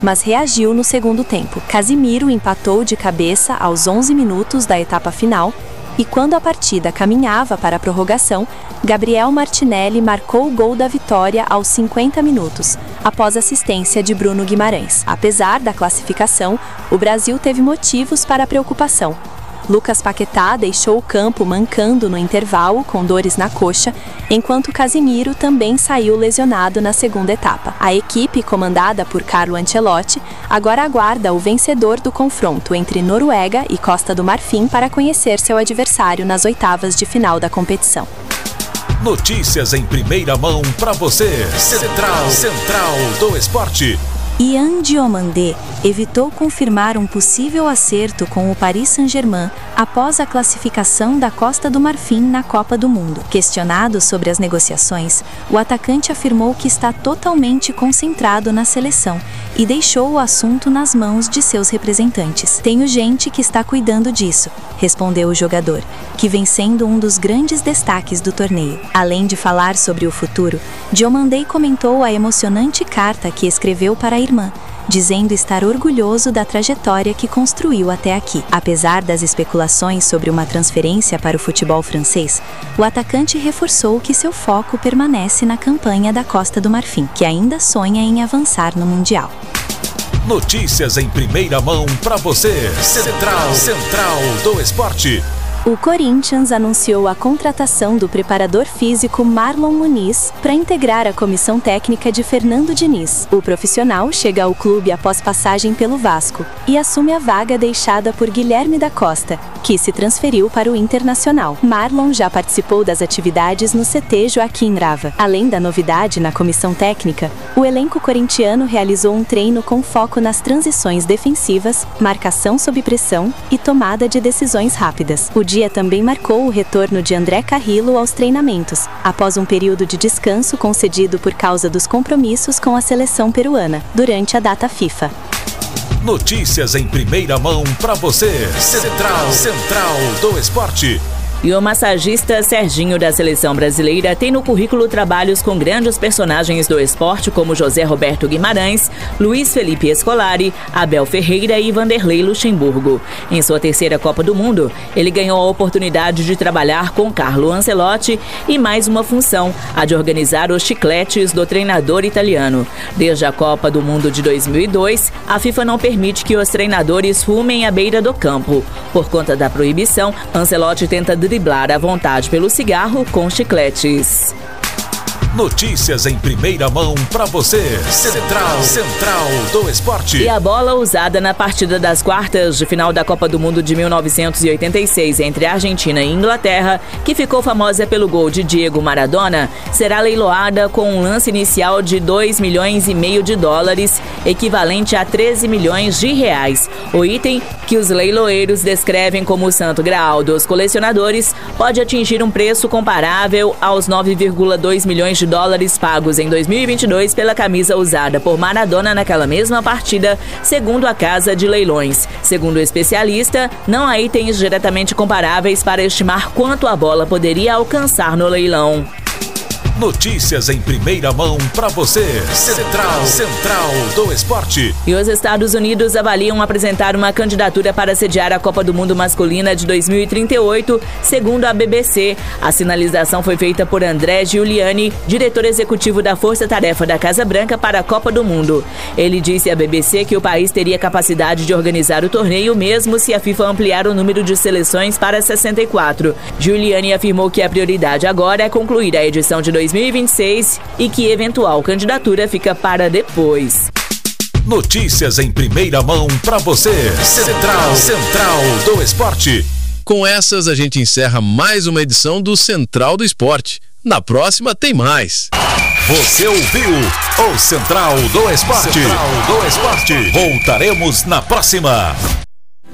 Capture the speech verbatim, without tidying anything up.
mas reagiu no segundo tempo. Casimiro empatou de cabeça aos onze minutos da etapa final e quando a partida caminhava para a prorrogação, Gabriel Martinelli marcou o gol da vitória aos cinquenta minutos, após assistência de Bruno Guimarães. Apesar da classificação, o Brasil teve motivos para preocupação. Lucas Paquetá deixou o campo mancando no intervalo com dores na coxa, enquanto Casimiro também saiu lesionado na segunda etapa. A equipe, comandada por Carlo Ancelotti, agora aguarda o vencedor do confronto entre Noruega e Costa do Marfim para conhecer seu adversário nas oitavas de final da competição. Notícias em primeira mão para você. Central, Central do Esporte. Ian Diomandé evitou confirmar um possível acerto com o Paris Saint-Germain após a classificação da Costa do Marfim na Copa do Mundo. Questionado sobre as negociações, o atacante afirmou que está totalmente concentrado na seleção e deixou o assunto nas mãos de seus representantes. "Tenho gente que está cuidando disso", respondeu o jogador, que vem sendo um dos grandes destaques do torneio. Além de falar sobre o futuro, Diomandé comentou a emocionante carta que escreveu para a irmã, dizendo estar orgulhoso da trajetória que construiu até aqui. Apesar das especulações sobre uma transferência para o futebol francês, o atacante reforçou que seu foco permanece na campanha da Costa do Marfim, que ainda sonha em avançar no Mundial. Notícias em primeira mão para você. Central, Central do Esporte. O Corinthians anunciou a contratação do preparador físico Marlon Muniz para integrar a comissão técnica de Fernando Diniz. O profissional chega ao clube após passagem pelo Vasco e assume a vaga deixada por Guilherme da Costa, que se transferiu para o Internacional. Marlon já participou das atividades no C T Joaquim Rava. Além da novidade na comissão técnica, o elenco corintiano realizou um treino com foco nas transições defensivas, marcação sob pressão e tomada de decisões rápidas. O dia também marcou o retorno de André Carrillo aos treinamentos, após um período de descanso concedido por causa dos compromissos com a seleção peruana, durante a data FIFA. Notícias em primeira mão para você. Central, Central do Esporte. E o massagista Serginho da Seleção Brasileira tem no currículo trabalhos com grandes personagens do esporte como José Roberto Guimarães, Luiz Felipe Scolari, Abel Ferreira e Vanderlei Luxemburgo. Em sua terceira Copa do Mundo, ele ganhou a oportunidade de trabalhar com Carlo Ancelotti e mais uma função, a de organizar os chicletes do treinador italiano. Desde a Copa do Mundo de dois mil e dois, a FIFA não permite que os treinadores fumem à beira do campo. Por conta da proibição, Ancelotti tenta driblar a vontade pelo cigarro com chicletes. Notícias em primeira mão para você. Central, Central do Esporte. E a bola usada na partida das quartas de final da Copa do Mundo de mil novecentos e oitenta e seis entre Argentina e Inglaterra, que ficou famosa pelo gol de Diego Maradona, será leiloada com um lance inicial de dois milhões e meio de dólares, equivalente a treze milhões de reais. O item, que os leiloeiros descrevem como o santo graal dos colecionadores, pode atingir um preço comparável aos nove vírgula dois milhões de dólares pagos em dois mil e vinte e dois pela camisa usada por Maradona naquela mesma partida, segundo a casa de leilões. Segundo o especialista, não há itens diretamente comparáveis para estimar quanto a bola poderia alcançar no leilão. Notícias em primeira mão para você. Central, Central do Esporte. E os Estados Unidos avaliam apresentar uma candidatura para sediar a Copa do Mundo Masculina de dois mil e trinta e oito, segundo a B B C. A sinalização foi feita por André Giuliani, diretor executivo da Força Tarefa da Casa Branca para a Copa do Mundo. Ele disse à B B C que o país teria capacidade de organizar o torneio mesmo se a FIFA ampliar o número de seleções para sessenta e quatro. Giuliani afirmou que a prioridade agora é concluir a edição de dois mil e vinte e seis e que eventual candidatura fica para depois. Notícias em primeira mão para você. Central, Central do Esporte. Com essas a gente encerra mais uma edição do Central do Esporte. Na próxima tem mais. Você ouviu o Central do Esporte. Central do Esporte. Voltaremos na próxima.